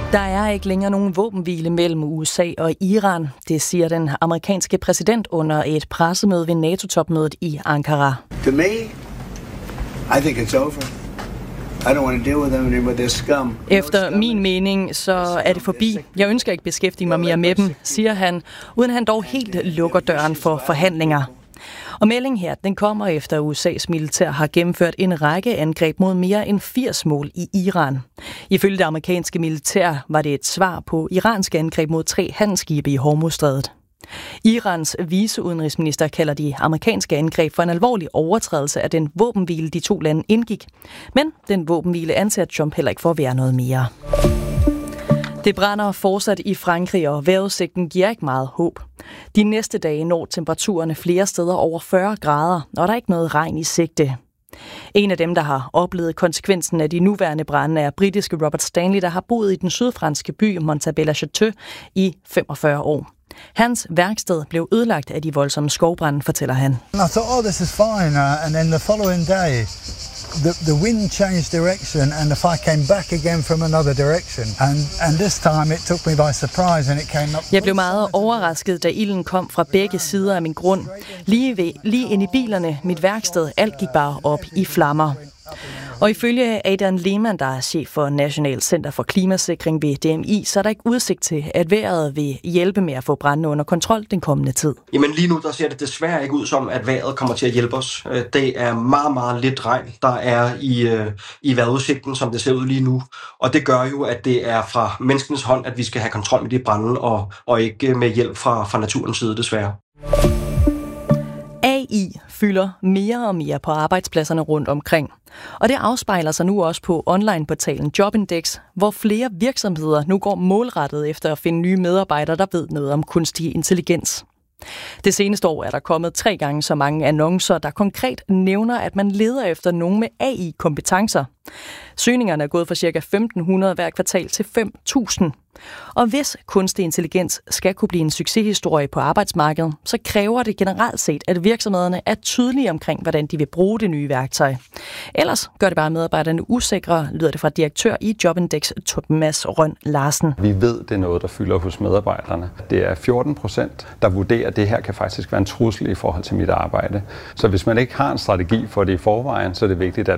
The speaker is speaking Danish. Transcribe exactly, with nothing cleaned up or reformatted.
Der er ikke længere nogen våbenhvile mellem U S A og Iran, det siger den amerikanske præsident under et pressemøde ved NATO-topmødet i Ankara. To me, I think it's over. I don't want to deal with them anymore. They're scum. Efter min mening, så er det forbi. Jeg ønsker ikke beskæftige mig mere med dem, siger han, uden han dog helt lukker døren for forhandlinger. Og meldingen her, den kommer efter U S A's militær har gennemført en række angreb mod mere end firs mål i Iran. Ifølge det amerikanske militær var det et svar på iranske angreb mod tre handelsskibe i Hormuzstrædet. Irans viceudenrigsminister kalder de amerikanske angreb for en alvorlig overtrædelse af den våbenhvile, de to lande indgik. Men den våbenhvile anser Trump heller ikke for at være noget mere. Det brænder fortsat i Frankrig, og vejrudsigten giver ikke meget håb. De næste dage når temperaturerne flere steder over fyrre grader, og der er ikke noget regn i sigte. En af dem, der har oplevet konsekvensen af de nuværende brande, er britiske Robert Stanley, der har boet i den sydfranske by Montbella-Chateau i femogfyrre år. Hans værksted blev ødelagt af de voldsomme skovbrande, fortæller han. I thought, oh, this is fine, uh, and then the following day, the, the wind changed direction, and the fire came back again from another direction, and and this time it took me by surprise, and it came up. Jeg blev meget overrasket, da ilden kom fra begge sider af min grund. Lige ved, lige ind i bilerne, mit værksted, alt gik bare op i flammer. Og ifølge Adrian Lehmann, der er chef for National Center for Klimasikring ved D M I, så er der ikke udsigt til, at vejret vil hjælpe med at få brandene under kontrol den kommende tid. Jamen lige nu, der ser det desværre ikke ud som, at vejret kommer til at hjælpe os. Det er meget, meget lidt regn, der er i, i vejrudsigten, som det ser ud lige nu. Og det gør jo, at det er fra menneskenes hånd, at vi skal have kontrol med de brande, og, og ikke med hjælp fra, fra naturens side, desværre. A I fylder mere og mere på arbejdspladserne rundt omkring. Og det afspejler sig nu også på onlineportalen Jobindex, hvor flere virksomheder nu går målrettet efter at finde nye medarbejdere, der ved noget om kunstig intelligens. Det seneste år er der kommet tre gange så mange annoncer, der konkret nævner, at man leder efter nogen med A I-kompetencer. Søgningerne er gået fra ca. femten hundrede hver kvartal til fem tusind. Og hvis kunstig intelligens skal kunne blive en succeshistorie på arbejdsmarkedet, så kræver det generelt set, at virksomhederne er tydelige omkring, hvordan de vil bruge det nye værktøj. Ellers gør det bare medarbejderne usikre, lyder det fra direktør i Jobindex, Thomas Røn Larsen. Vi ved, det er noget, der fylder hos medarbejderne. Det er fjorten procent, der vurderer, at det her kan faktisk være en trussel i forhold til mit arbejde. Så hvis man ikke har en strategi for det i forvejen, så er det vigtigt, at